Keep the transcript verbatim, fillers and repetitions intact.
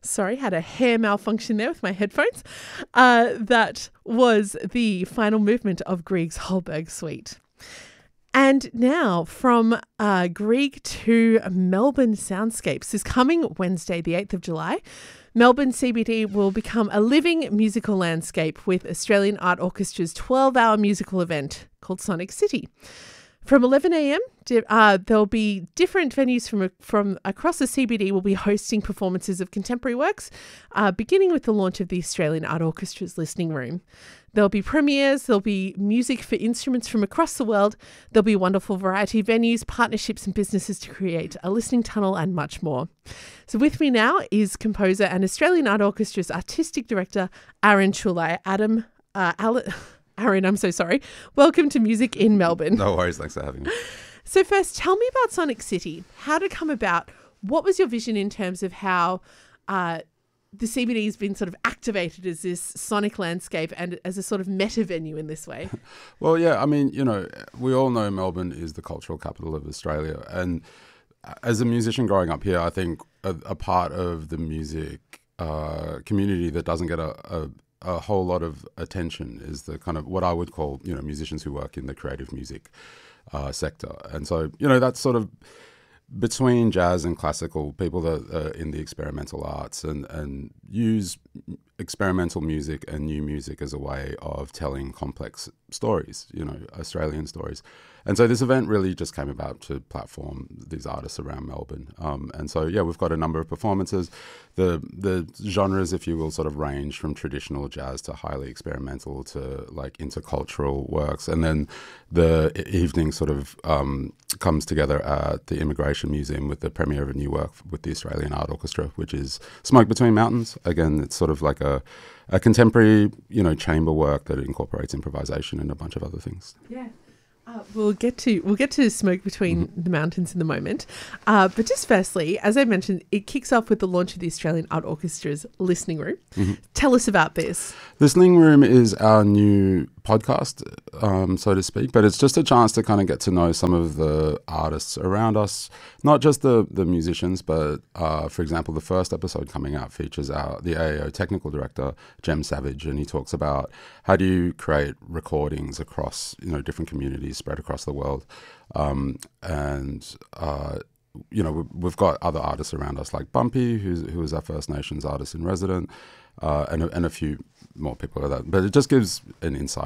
Sorry, had a hair malfunction there with my headphones. Uh, that was the final movement of Grieg's Holberg Suite. And now from uh, Grieg to Melbourne Soundscapes is coming Wednesday, the eighth of July. Melbourne C B D will become a living musical landscape with Australian Art Orchestra's twelve-hour musical event called Sonic City. From eleven a.m, uh, there'll be different venues from from across the C B D will be hosting performances of contemporary works, uh, beginning with the launch of the Australian Art Orchestra's Listening Room. There'll be premieres, there'll be music for instruments from across the world, there'll be a wonderful variety of venues, partnerships and businesses to create a listening tunnel and much more. So with me now is composer and Australian Art Orchestra's Artistic Director, Aaron Chulai. Adam, uh, Alan... Aaron, I'm so sorry. Welcome to Music in Melbourne. No worries. Thanks for having me. So first, tell me about Sonic City. How did it come about? What was your vision in terms of how uh, the C B D has been sort of activated as this sonic landscape and as a sort of meta venue in this way? Well, yeah, I mean, you know, we all know Melbourne is the cultural capital of Australia. And as a musician growing up here, I think a, a part of the music uh, community that doesn't get a, a a whole lot of attention is the kind of what I would call, you know, musicians who work in the creative music uh, sector. And so, you know, that's sort of between jazz and classical, people that are in the experimental arts and, and use experimental music and new music as a way of telling complex stories, you know, Australian stories. And so this event really just came about to platform these artists around Melbourne. Um, and so, yeah, we've got a number of performances. The the genres, if you will, sort of range from traditional jazz to highly experimental to like intercultural works. And then the evening sort of um, comes together at the Immigration Museum with the premiere of a new work with the Australian Art Orchestra, which is Smoke Between Mountains. Again, it's sort of like a, a contemporary, you know, chamber work that incorporates improvisation and a bunch of other things. Yeah. Uh, we'll get to we'll get to Smoke Between mm-hmm. the Mountains in a moment. Uh, but just firstly, as I mentioned, it kicks off with the launch of the Australian Art Orchestra's Listening Room. Mm-hmm. Tell us about this. Listening Room is our new podcast, um, so to speak, but it's just a chance to kind of get to know some of the artists around us, not just the, the musicians, but uh, for example, the first episode coming out features our the A A O technical director, Jem Savage, and he talks about how do you create recordings across, you know, different communities spread across the world. Um, and, uh, you know, we've got other artists around us like Bumpy, who's, who is our First Nations artist in resident, uh, and, a, and a few more people like that. But it just gives an insight